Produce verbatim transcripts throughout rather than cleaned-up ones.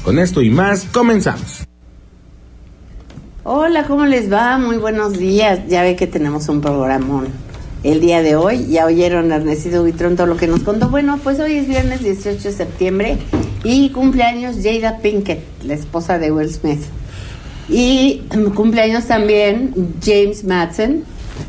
Con esto y más, comenzamos. Hola, ¿cómo les va? Muy buenos días. Ya ve que tenemos un programón el día de hoy. Ya oyeron a Ernestina Buitrón todo lo que nos contó. Bueno, pues hoy es viernes dieciocho de septiembre y cumpleaños Jada Pinkett, la esposa de Will Smith. Y cumpleaños también James Madsden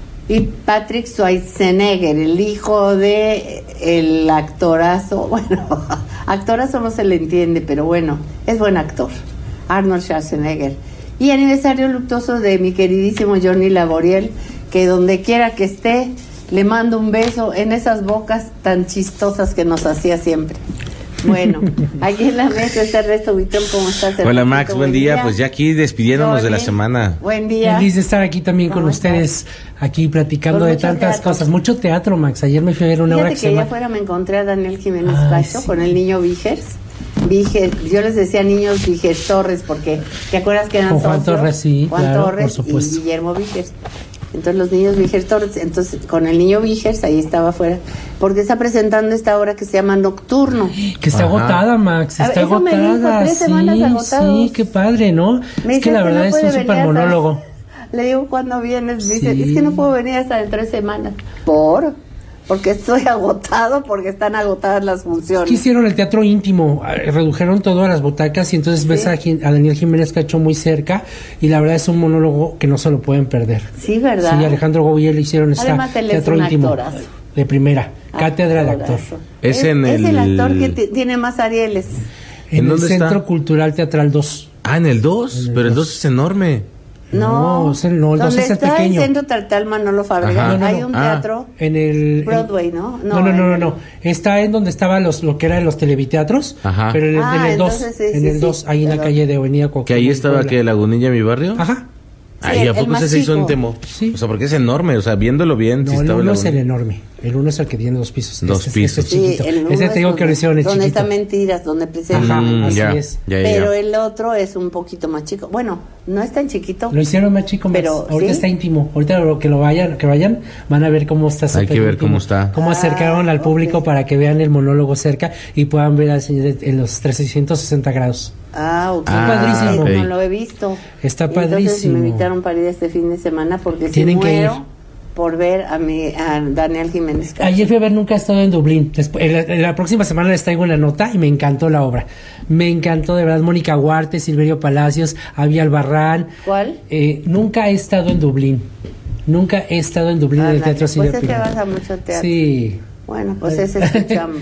y Patrick Schwarzenegger, el hijo de el actorazo, bueno, actorazo no se le entiende, pero bueno, es buen actor, Arnold Schwarzenegger. Y aniversario luctuoso de mi queridísimo Johnny Laboriel, que donde quiera que esté, le mando un beso en esas bocas tan chistosas que nos hacía siempre. Bueno, aquí en la mesa está Ernesto Buitrón, ¿cómo estás? Hola Ernesto? Max, buen, buen día. día, pues ya aquí despidiéndonos de la semana. Buen día. Feliz de estar aquí también con ustedes, aquí platicando de tantas teatro. cosas. Mucho teatro, Max, ayer me fui a ver una Fíjate obra que, que se llama... allá afuera me encontré a Daniel Jiménez Ay, Cacho sí. con el niño Vigers. Vigers, yo les decía niños Vigers Torres, porque ¿te acuerdas que eran Con Juan socios? Torres, sí, Juan claro, Torres por supuesto. Y Guillermo Vigers. Entonces los niños Vigers Torres, entonces con el niño Vigers ahí estaba afuera, porque está presentando esta obra que se llama Nocturno. Que está Ajá. agotada, Max, está A ver, eso me dijo, agotada. tres sí, semanas agotados. sí, qué padre, ¿no? Me Es que dice, la "Es que verdad no es puede un venir super hasta-". monólogo. Le digo, ¿cuándo vienes? Dice, Sí. es que no puedo venir hasta dentro de semanas. ¿Por? Porque estoy agotado, porque están agotadas las funciones. Que hicieron el teatro íntimo, eh, redujeron todo a las butacas y entonces ves Sí. a, Jim- a Daniel Jiménez Cacho muy cerca y la verdad es un monólogo que no se lo pueden perder. Sí, ¿verdad? Sí, Alejandro Gobiel le hicieron esta Además, él es teatro un íntimo actorazo. de primera, cátedra de actor. Actorazo. Es Es, en es el- el actor que t- tiene más Arieles. En ¿En el dónde Centro está? Cultural Teatral dos. Ah, en el dos, pero el dos es enorme. No, No, es el- no, el dos donde es el está pequeño. el Centro Teatral Manolo Fabregat, Ajá. No, no, hay no. un Ah. teatro, En el Broadway, ¿no? No, no, no, en no, el- no. Está en donde estaban los lo que eran los televiteatros, Ajá. pero en el, Ah, en el dos, entonces sí, en sí, el sí, dos, ahí en la perdón. calle de Avenida Cuauhtémoc. Que ahí estaba Puebla. que Lagunilla, mi barrio. Ajá. Ay, Sí, ¿a el poco más se hizo chico. en Temo? Sí. O sea, porque es enorme, o sea, viéndolo bien, No, sí el estaba uno la es el Lagunilla. enorme. El uno es el que tiene dos pisos. Dos Ese es- pisos. ese es Sí, chiquito. el uno Ese es te digo que lo hicieron el donde chiquito. está Mentiras, donde presenta. Ajá, Mm, así ya, es. ya, ya, Pero ya. el otro es un poquito más chico. Bueno, no es tan chiquito. Lo hicieron más chico, más. Pero, Ahorita ¿sí? está íntimo. Ahorita lo que lo vayan, que vayan, van a ver cómo está. Hay súper que ver íntimo. cómo está. Cómo acercaron Ah, al público ok. para que vean el monólogo cerca y puedan ver al señor en los trescientos sesenta grados. Ah, ok. Ah, padrísimo. No ok. lo he visto. Está Y entonces padrísimo. me invitaron para ir este fin de semana porque si Tienen que muero ir. por ver a mi a Daniel Jiménez Cacho. Ayer fui a ver Nunca he estado en Dublín. Después, en la, en la próxima semana les traigo la nota y me encantó la obra. Me encantó de verdad. Mónica Huarte, Silverio Palacios, Avi Albarrán. ¿Cuál? Eh, nunca he estado en Dublín. Nunca he estado en Dublín en el Ándale, Teatro pues Silvio es que Pinal. vas a mucho teatro. Sí. Bueno, pues esa es tu chamba.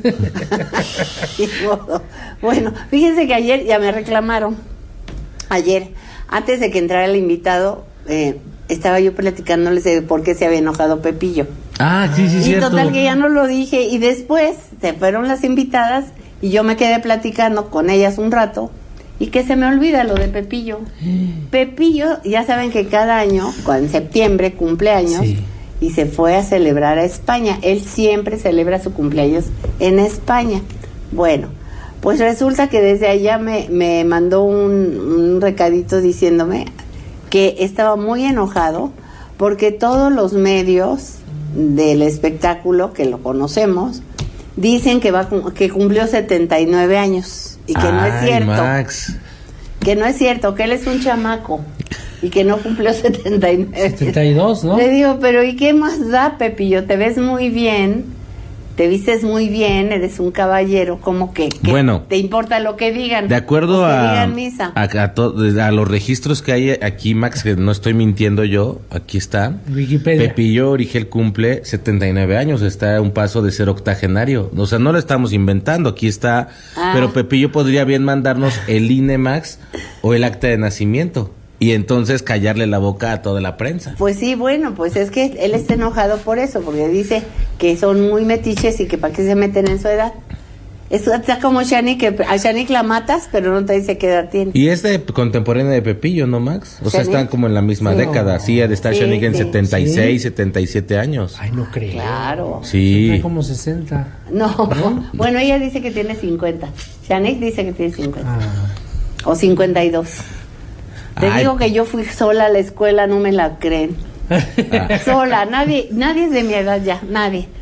Ni modo. Bueno, fíjense que ayer ya me reclamaron. Ayer, antes de que entrara el invitado, eh, estaba yo platicándoles de por qué se había enojado Pepillo. Ah, sí, sí, Y cierto. total que ya no lo dije. Y después se fueron las invitadas y yo me quedé platicando con ellas un rato. Y que se me olvida lo de Pepillo. Pepillo, ya saben que cada año, cuando en septiembre, cumpleaños, Sí. y se fue a celebrar a España. Él siempre celebra su cumpleaños en España. Bueno, pues resulta que desde allá me, me mandó un, un recadito diciéndome que estaba muy enojado porque todos los medios del espectáculo, que lo conocemos, dicen que va cum- que cumplió setenta y nueve años y que no es Ay, cierto. Max. Que no es cierto, que él es un chamaco y que no cumplió setenta y nueve. setenta y dos, ¿no? Le digo, pero ¿y qué más da, Pepillo? Te ves muy bien, te vistes muy bien, eres un caballero, como que, que Bueno, te importa lo que digan. De acuerdo o que a, digan misa. a, a to- a los registros que hay aquí, Max, que no estoy mintiendo yo, aquí está. Wikipedia. Pepillo Origel cumple setenta y nueve años, está a un paso de ser octogenario. O sea, no lo estamos inventando, aquí está. Ah. Pero Pepillo podría bien mandarnos el I N E, Max, o el acta de nacimiento. Y entonces callarle la boca a toda la prensa. Pues sí, bueno, pues es que él está enojado por eso, porque dice que son muy metiches y que para qué se meten en su edad. Es, está como Shani, que a Shani la matas, pero no te dice qué edad tiene. Y es de contemporánea de Pepillo, ¿no, Max? O sea, Shanique. están como en la misma Sí. década. Sí, de estar Sí, Shanique en sí. setenta y seis, Sí. setenta y siete años. Ay, no creo. Claro. Sí. Trae como sesenta. No, bueno, ella dice que tiene cincuenta. Shanique dice que tiene cincuenta. Ah. O cincuenta y dos. Te Ay. digo que yo fui sola a la escuela, no me la creen. Ah. Sola, nadie, nadie es de mi edad ya, nadie.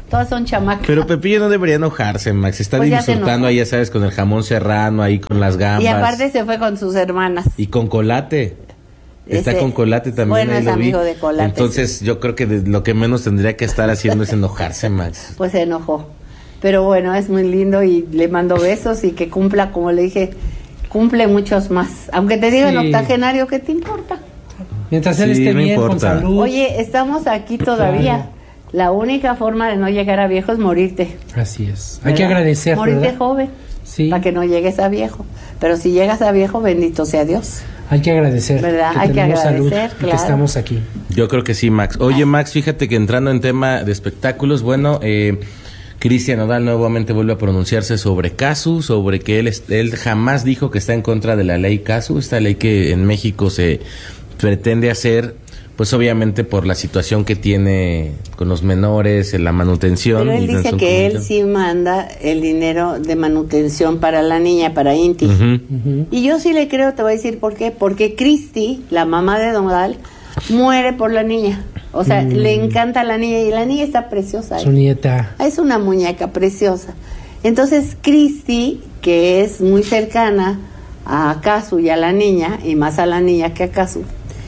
Todas son chamacas. Pero Pepillo no debería enojarse, Max. Está Pues ya se disfrutando enojó. ahí, ya sabes, con el jamón serrano, ahí con las gambas. Y aparte se fue con sus hermanas. Y con Colate. Está Ese- con Colate también. bueno, ahí es lo vi. amigo de Colate, Entonces, yo creo que de- lo que menos tendría que estar haciendo es enojarse, Max. Pues se enojó. Pero bueno, es muy lindo y le mando besos y que cumpla, como le dije, cumple muchos más. Aunque te diga el Sí. octogenario, ¿qué te importa? Mientras él Sí, esté no bien, con importa. salud. Oye, estamos aquí todavía. Claro. La única forma de no llegar a viejo es morirte. Así es. Hay que ¿verdad? agradecer, Morirte ¿verdad? joven, Sí. para que no llegues a viejo. Pero si llegas a viejo, bendito sea Dios. Hay que agradecer. ¿Verdad? Hay que tenemos salud agradecer, y que claro. estamos aquí. Yo creo que sí, Max. Oye, Max, fíjate que entrando en tema de espectáculos, bueno, eh, Cristian Nodal nuevamente vuelve a pronunciarse sobre Casu, sobre que él, es- él jamás dijo que está en contra de la ley Casu, esta ley que en México se pretende hacer, pues obviamente por la situación que tiene con los menores, en la manutención. Pero él y no dice son que él comunicación. sí manda el dinero de manutención para la niña, para Inti. Ujú. Ujú. Y yo sí le creo, te voy a decir por qué. Porque Cristi, la mamá de Nodal, muere por la niña. O sea, Mm. le encanta a la niña y la niña está preciosa. Su nieta. Es una muñeca preciosa. Entonces, Cristi, que es muy cercana a Casu y a la niña, y más a la niña que a Casu,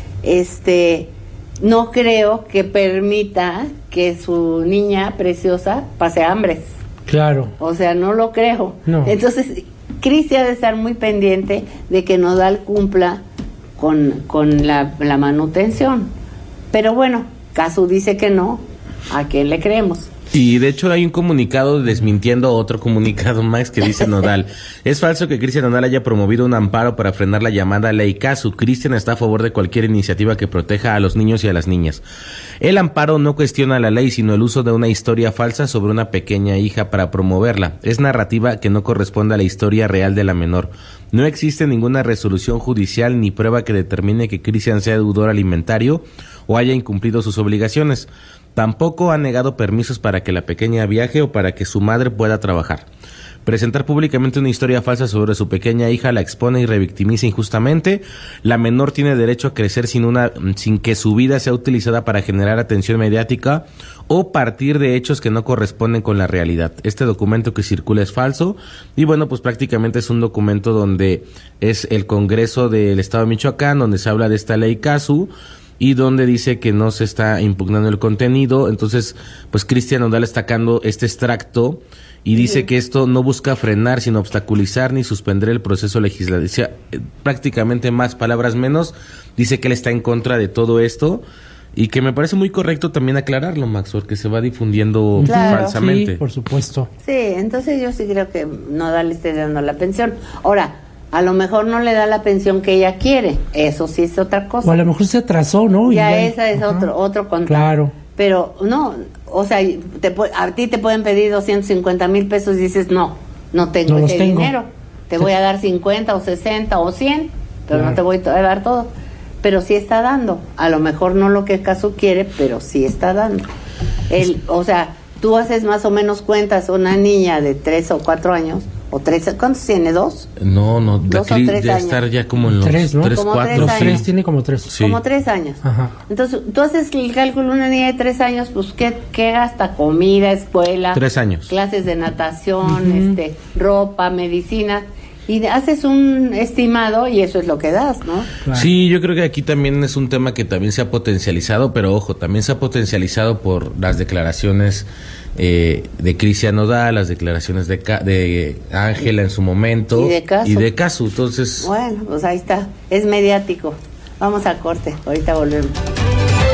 este, no creo que permita que su niña preciosa pase hambres. Claro. O sea, no lo creo. No. Entonces, Cristi ha de estar muy pendiente de que Nodal cumpla con, con la, la manutención. Pero bueno, Casu dice que no. ¿A quién le creemos? Y de hecho hay un comunicado desmintiendo otro comunicado, Max, que dice Nodal: es falso que Cristian Nodal haya promovido un amparo para frenar la llamada ley Casu. Cristian está a favor de cualquier iniciativa que proteja a los niños y a las niñas. El amparo no cuestiona la ley, sino el uso de una historia falsa sobre una pequeña hija para promoverla. Es narrativa que no corresponde a la historia real de la menor. No existe ninguna resolución judicial ni prueba que determine que Cristian sea deudor alimentario o haya incumplido sus obligaciones. Tampoco ha negado permisos para que la pequeña viaje o para que su madre pueda trabajar. Presentar públicamente una historia falsa sobre su pequeña hija la expone y revictimiza injustamente. La menor tiene derecho a crecer sin una, sin que su vida sea utilizada para generar atención mediática o partir de hechos que no corresponden con la realidad. Este documento que circula es falso y bueno, pues prácticamente es un documento donde es el Congreso del Estado de Michoacán, donde se habla de esta ley Casu, y donde dice que no se está impugnando el contenido. Entonces, pues Cristian Nodal está sacando este extracto y dice que esto no busca frenar, sino obstaculizar ni suspender el proceso legislativo. O sea, eh, prácticamente más palabras menos, dice que él está en contra de todo esto y que me parece muy correcto también aclararlo, Max, porque se va difundiendo Claro. falsamente. Sí, por supuesto. Sí, entonces yo sí creo que Nodal le esté dando la pensión. Ahora, a lo mejor no le da la pensión que ella quiere. Eso sí es otra cosa. O a lo mejor se atrasó, ¿no? Y ya esa es ajá. otro otro contacto. Claro. Pero no, o sea, te, pu- a ti te pueden pedir doscientos cincuenta mil pesos y dices, no, no tengo No los ese tengo. dinero. Te Sí. voy a dar cincuenta o sesenta o cien, pero Claro. no te voy a dar todo. Pero sí está dando. A lo mejor no lo que Casu quiere, pero sí está dando. El, o sea, tú haces más o menos cuentas, una niña de tres o cuatro años, o tres, ¿cuántos tiene? ¿Dos? No, no, la Dos o cri- tres ya años. estar ya como en los Tres, ¿no? tres, Como cuatro, tres Los años. sí. tres tiene como tres. Sí. Como tres años. Ajá. Entonces, tú haces el cálculo, una niña de tres años, pues, ¿qué, qué gasta? Comida, escuela. Tres años. Clases de natación, Ujú. este, ropa, medicina. Y haces un estimado y eso es lo que das, ¿no? Claro. Sí, yo creo que aquí también es un tema que también se ha potencializado, pero ojo, también se ha potencializado por las declaraciones eh, de Cristian Nodal, las declaraciones de Ca- de Ángela en su momento Y de Casu. y de Casu. Entonces, Bueno, pues ahí está. Es mediático. Vamos a corte. Ahorita volvemos.